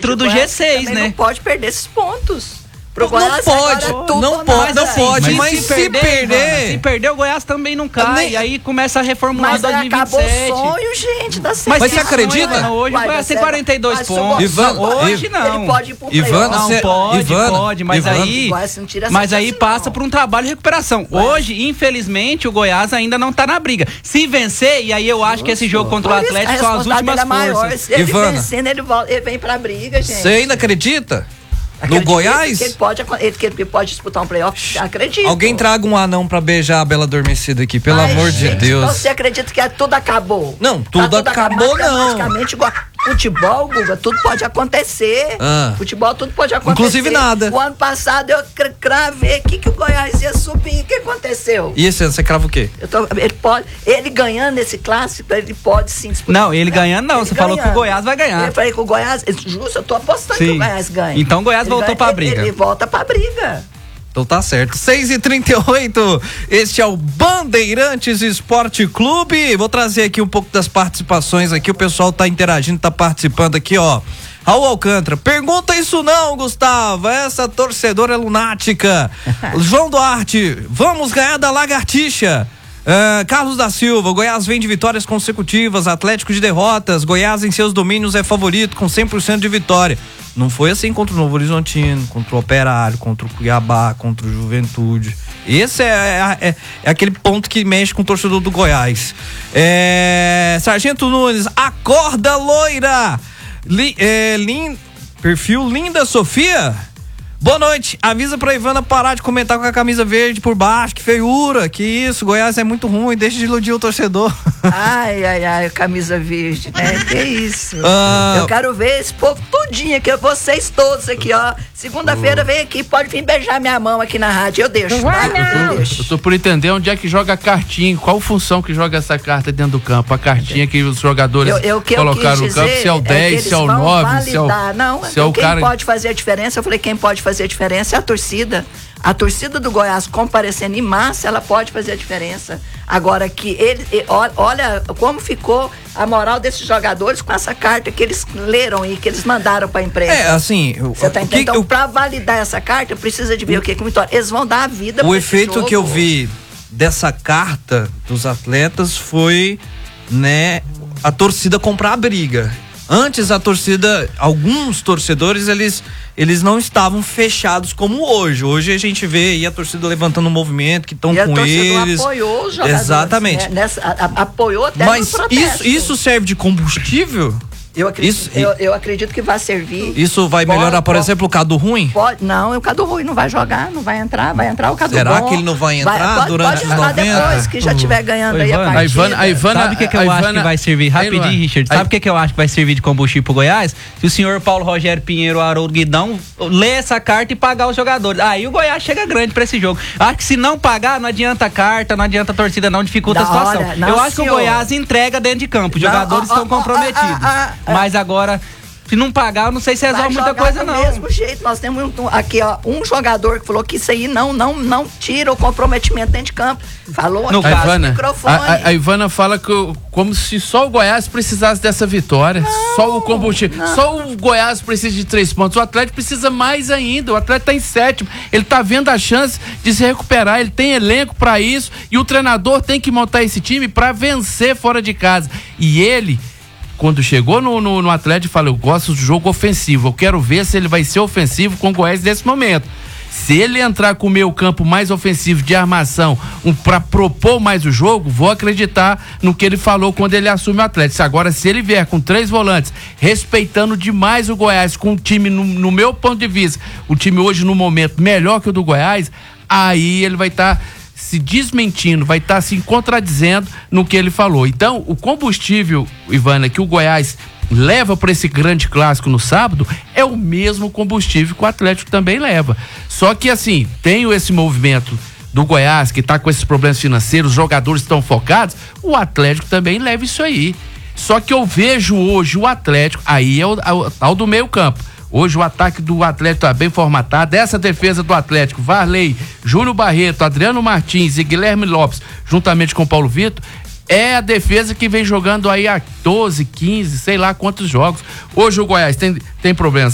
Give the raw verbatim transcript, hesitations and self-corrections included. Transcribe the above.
dentro do G seis, né? Não pode perder esses pontos. Não pode, não pode, não pode, mas se perder, se perder, o Goiás também não cai, e aí começa a reformular dois mil e vinte e sete. Acabou o sonho, gente, da Mas você acredita? Hoje o Goiás tem quarenta e dois pontos. Ivana, hoje não. Ele pode ir pro Ivana, não, pode, Ivana, pode, mas Ivana. aí, mas aí passa por um trabalho de recuperação. Hoje, infelizmente, o Goiás ainda não tá na briga. Se vencer, e aí eu acho que esse jogo contra o Atlético são as últimas forças. Se ele vencendo, ele, volta, ele vem pra briga, gente. Você ainda acredita? No Goiás? Que ele, pode, ele, que ele pode disputar um playoff, acredito. Alguém traga um anão pra beijar a Bela Adormecida aqui, pelo Ai, amor gente, de Deus. Então você acredita que tudo acabou? Não, tudo, tá tudo acabou, acabou não. Igual. Futebol, Guga, tudo pode acontecer. Ah. Futebol, tudo pode acontecer. Inclusive nada. O ano passado eu cravei aqui que o Goiás ia subir. O que aconteceu? E esse ano, você crava o quê? Eu tô, ele, pode, ele ganhando esse clássico, ele pode sim disputar. Não, ele ganhando não. Ele você ganhando. Falou que o Goiás vai ganhar. Eu falei que o Goiás, justo, eu tô apostando sim. que o Goiás ganha. Então o Goiás ele voltou vai, pra ele, briga. Ele volta pra briga. Então tá certo. seis e trinta e oito, este é o Bandeirantes Esporte Clube. Vou trazer aqui um pouco das participações aqui. O pessoal tá interagindo, tá participando aqui, ó. Raul Alcântara, pergunta isso não, Gustavo. Essa torcedora é lunática. João Duarte, vamos ganhar da Lagartixa. Uh, Carlos da Silva, Goiás vem de vitórias consecutivas, Atlético de derrotas, Goiás em seus domínios é favorito com cem por cento de vitória. Não foi assim contra o Novo Horizontino, contra o Operário, contra o Cuiabá, contra o Juventude. Esse é, é, é aquele ponto que mexe com o torcedor do Goiás. É, Sargento Nunes, acorda loira! Li, é, lin, perfil Linda Sofia? Boa noite, avisa pra Ivana parar de comentar com a camisa verde por baixo, que feiura, que isso, Goiás é muito ruim, deixa de iludir o torcedor. Ai, ai, ai, camisa verde, né, que isso. Ah. Eu quero ver esse povo tudinho aqui, vocês todos aqui, ó, segunda-feira vem aqui, pode vir beijar minha mão aqui na rádio, eu deixo. Vai, não. Eu, eu tô por entender onde é que joga a cartinha, qual função que joga essa carta dentro do campo, a cartinha que os jogadores eu, eu, que colocaram no campo, se é o dez, se é o nove, se é o... Não, se é o quem cara... pode fazer a diferença, eu falei, quem pode fazer a diferença é a torcida. A torcida do Goiás comparecendo em massa, ela pode fazer a diferença. Agora que ele, olha como ficou a moral desses jogadores com essa carta que eles leram e que eles mandaram para a imprensa. É, assim, você tá entendendo? Então, para validar essa carta, precisa de ver o que com vitória. Eles vão dar a vida para o efeito que eu vi dessa carta dos atletas foi, né, a torcida comprar a briga. Antes a torcida, alguns torcedores, eles, eles não estavam fechados como hoje. Hoje a gente vê aí a torcida levantando um movimento, que estão com eles. Apoiou os jogadores. Exatamente. Né? Nessa, a, a, apoiou até Mas isso, isso serve de combustível? Eu acredito, isso, eu, eu acredito que vai servir. Isso vai pode, melhorar, por pode, exemplo, o Cadu Ruim? Pode, não, o Cadu Ruim não vai jogar, não vai entrar, vai entrar o Cadu Será bom. que ele não vai entrar vai, pode, durante pode os noventa? Depois que já estiver ganhando aí a partida. A Ivana, a Ivana, sabe o que, que eu Ivana, acho que vai servir? Rapidinho, Ivana, Richard. Sabe o que, que eu acho que vai servir de combustível pro Goiás? Se o senhor Paulo Rogério Pinheiro, Haroldo Guidão, lê essa carta e pagar os jogadores. Aí o Goiás chega grande pra esse jogo. Acho que se não pagar, não adianta a carta, não adianta a torcida, não dificulta não, a situação. Olha, não, eu acho senhor. que o Goiás entrega dentro de campo. Os não, jogadores ó, estão ó, comprometidos. Ó, ó, ó, ó, Mas agora... Se não pagar, eu não sei se resolve muita coisa, não. Do mesmo jeito, nós temos um, aqui, ó, um jogador que falou que isso aí não, não, não tira o comprometimento dentro de campo. Falou no aqui caso, no microfone. A, a, a Ivana fala que como se só o Goiás precisasse dessa vitória. Não, só o combustível. Não. Só o Goiás precisa de três pontos. O Atlético precisa mais ainda. O Atlético tá em sétimo. Ele tá vendo a chance de se recuperar. Ele tem elenco para isso. E o treinador tem que montar esse time para vencer fora de casa. E ele... Quando chegou no, no, no Atlético, falou, eu gosto do jogo ofensivo, eu quero ver se ele vai ser ofensivo com o Goiás nesse momento. Se ele entrar com o meio campo mais ofensivo de armação, um, para propor mais o jogo, vou acreditar no que ele falou quando ele assume o Atlético. Agora, se ele vier com três volantes, respeitando demais o Goiás, com um time, no, no meu ponto de vista, o time hoje no momento melhor que o do Goiás, aí ele vai estar... Tá se desmentindo, vai estar tá se contradizendo no que ele falou. Então, o combustível, Ivana, que o Goiás leva para esse grande clássico no sábado é o mesmo combustível que o Atlético também leva. Só que, assim, tem esse movimento do Goiás que está com esses problemas financeiros, os jogadores estão focados, o Atlético também leva isso aí. Só que eu vejo hoje o Atlético, aí é o tal do meio campo. Hoje o ataque do Atlético está bem formatado. Essa defesa do Atlético, Varley, Júnior Barreto, Adriano Martins e Guilherme Lopes, juntamente com Paulo Vitor, é a defesa que vem jogando aí há doze, quinze, sei lá quantos jogos. Hoje o Goiás tem, tem problemas